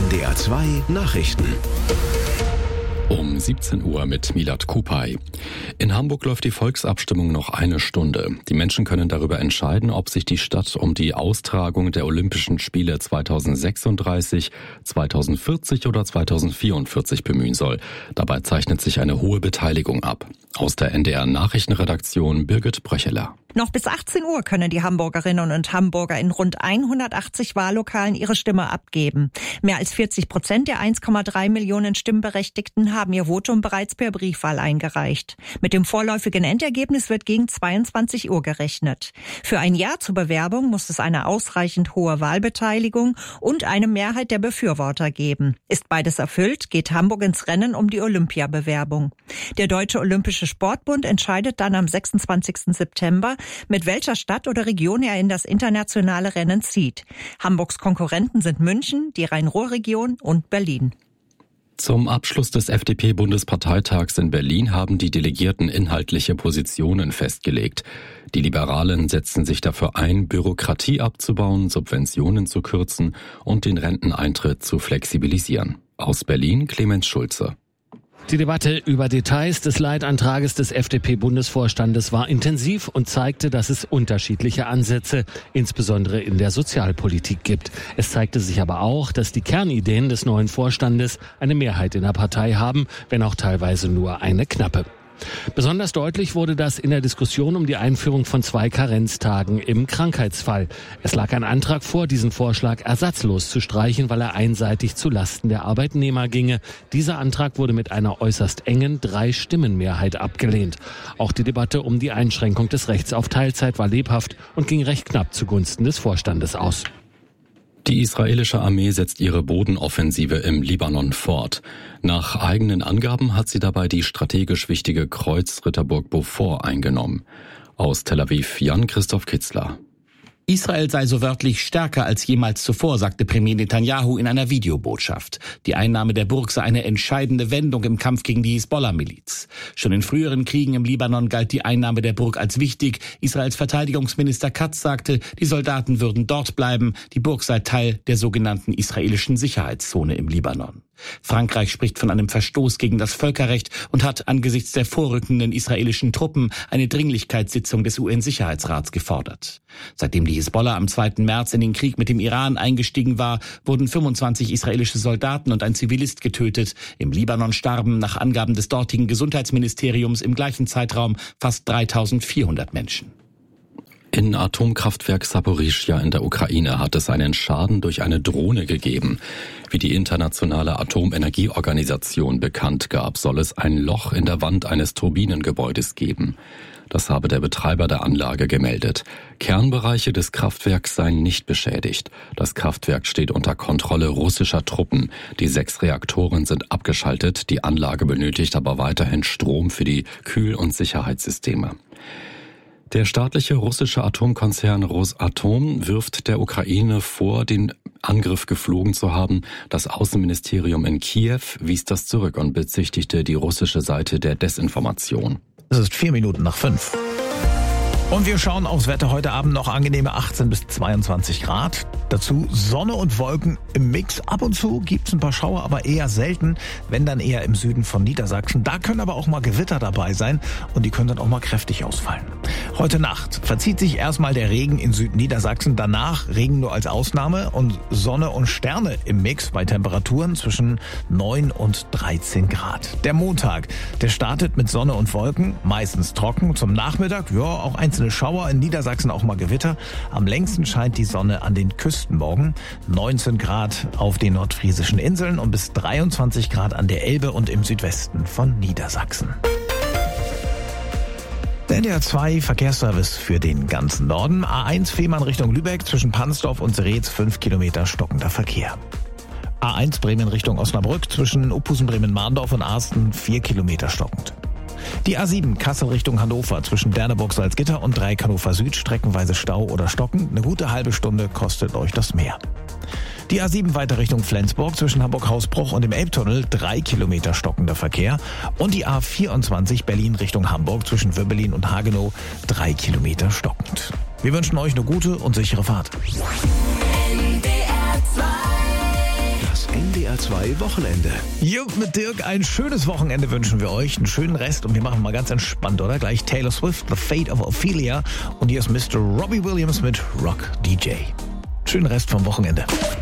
NDR 2 Nachrichten. Um 17 Uhr mit Milad Kupay. In Hamburg läuft die Volksabstimmung noch eine Stunde. Die Menschen können darüber entscheiden, ob sich die Stadt um die Austragung der Olympischen Spiele 2036, 2040 oder 2044 bemühen soll. Dabei zeichnet sich eine hohe Beteiligung ab. Aus der NDR Nachrichtenredaktion Birgit Bröcheler. Noch bis 18 Uhr können die Hamburgerinnen und Hamburger in rund 180 Wahllokalen ihre Stimme abgeben. Mehr als 40% der 1,3 Millionen Stimmberechtigten haben ihr Votum bereits per Briefwahl eingereicht. Mit dem vorläufigen Endergebnis wird gegen 22 Uhr gerechnet. Für ein Ja zur Bewerbung muss es eine ausreichend hohe Wahlbeteiligung und eine Mehrheit der Befürworter geben. Ist beides erfüllt, geht Hamburg ins Rennen um die Olympiabewerbung. Der Deutsche Olympische Sportbund entscheidet dann am 26. September, mit welcher Stadt oder Region er in das internationale Rennen zieht. Hamburgs Konkurrenten sind München, die Rhein-Ruhr-Region und Berlin. Zum Abschluss des FDP-Bundesparteitags in Berlin haben die Delegierten inhaltliche Positionen festgelegt. Die Liberalen setzen sich dafür ein, Bürokratie abzubauen, Subventionen zu kürzen und den Renteneintritt zu flexibilisieren. Aus Berlin Clemens Schulze. Die Debatte über Details des Leitantrages des FDP-Bundesvorstandes war intensiv und zeigte, dass es unterschiedliche Ansätze, insbesondere in der Sozialpolitik, gibt. Es zeigte sich aber auch, dass die Kernideen des neuen Vorstandes eine Mehrheit in der Partei haben, wenn auch teilweise nur eine knappe. Besonders deutlich wurde das in der Diskussion um die Einführung von 2 Karenztagen im Krankheitsfall. Es lag ein Antrag vor, diesen Vorschlag ersatzlos zu streichen, weil er einseitig zu Lasten der Arbeitnehmer ginge. Dieser Antrag wurde mit einer äußerst engen 3-Stimmen-Mehrheit abgelehnt. Auch die Debatte um die Einschränkung des Rechts auf Teilzeit war lebhaft und ging recht knapp zugunsten des Vorstandes aus. Die israelische Armee setzt ihre Bodenoffensive im Libanon fort. Nach eigenen Angaben hat sie dabei die strategisch wichtige Kreuzritterburg Beaufort eingenommen. Aus Tel Aviv Jan-Christoph Kitzler. Israel sei so wörtlich stärker als jemals zuvor, sagte Premier Netanyahu in einer Videobotschaft. Die Einnahme der Burg sei eine entscheidende Wendung im Kampf gegen die Hisbollah-Miliz. Schon in früheren Kriegen im Libanon galt die Einnahme der Burg als wichtig. Israels Verteidigungsminister Katz sagte, die Soldaten würden dort bleiben. Die Burg sei Teil der sogenannten israelischen Sicherheitszone im Libanon. Frankreich spricht von einem Verstoß gegen das Völkerrecht und hat angesichts der vorrückenden israelischen Truppen eine Dringlichkeitssitzung des UN-Sicherheitsrats gefordert. Seitdem die Hisbollah am 2. März in den Krieg mit dem Iran eingestiegen war, wurden 25 israelische Soldaten und ein Zivilist getötet. Im Libanon starben nach Angaben des dortigen Gesundheitsministeriums im gleichen Zeitraum fast 3.400 Menschen. In Atomkraftwerk Saporischschja in der Ukraine hat es einen Schaden durch eine Drohne gegeben. Wie die internationale Atomenergieorganisation bekannt gab, soll es ein Loch in der Wand eines Turbinengebäudes geben. Das habe der Betreiber der Anlage gemeldet. Kernbereiche des Kraftwerks seien nicht beschädigt. Das Kraftwerk steht unter Kontrolle russischer Truppen. Die 6 Reaktoren sind abgeschaltet. Die Anlage benötigt aber weiterhin Strom für die Kühl- und Sicherheitssysteme. Der staatliche russische Atomkonzern Rosatom wirft der Ukraine vor, den Angriff geflogen zu haben. Das Außenministerium in Kiew wies das zurück und bezichtigte die russische Seite der Desinformation. Es ist 5:04. Und wir schauen aufs Wetter. Heute Abend noch angenehme 18 bis 22 Grad. Dazu Sonne und Wolken im Mix. Ab und zu gibt's ein paar Schauer, aber eher selten, wenn dann eher im Süden von Niedersachsen. Da können aber auch mal Gewitter dabei sein und die können dann auch mal kräftig ausfallen. Heute Nacht verzieht sich erstmal der Regen in Südniedersachsen. Danach Regen nur als Ausnahme und Sonne und Sterne im Mix bei Temperaturen zwischen 9 und 13 Grad. Der Montag, der startet mit Sonne und Wolken, meistens trocken. Zum Nachmittag, ja, auch einzelne Schauer, in Niedersachsen auch mal Gewitter. Am längsten scheint die Sonne an den Küsten morgen. 19 Grad auf den nordfriesischen Inseln und bis 23 Grad an der Elbe und im Südwesten von Niedersachsen. Der NDR 2 Verkehrsservice für den ganzen Norden. A1 Fehmarn Richtung Lübeck zwischen Pansdorf und Seretz 5 Kilometer stockender Verkehr. A1 Bremen Richtung Osnabrück zwischen Uphusen Bremen-Mahndorf und Arsten 4 Kilometer stockend. Die A7 Kassel Richtung Hannover zwischen Derneburg-Salzgitter und Dreieck Hannover Süd streckenweise Stau oder Stocken. Eine gute halbe Stunde kostet euch das mehr. Die A7 weiter Richtung Flensburg zwischen Hamburg-Hausbruch und dem Elbtunnel 3 Kilometer stockender Verkehr. Und die A24 Berlin Richtung Hamburg zwischen Wöbbelin und Hagenow 3 Kilometer stockend. Wir wünschen euch eine gute und sichere Fahrt. Das NDR neue Wochenende. Jürg mit Dirk, ein schönes Wochenende wünschen wir euch, einen schönen Rest und wir machen mal ganz entspannt, oder? Gleich Taylor Swift, The Fate of Ophelia und hier ist Mr. Robbie Williams mit Rock DJ. Schönen Rest vom Wochenende.